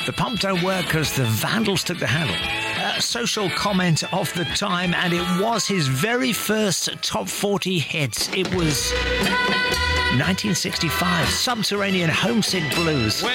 The pump don't work because the Vandals took the handle. Social comment of the time, and it was his very first top 40 hit. It was 1965, Subterranean Homesick Blues.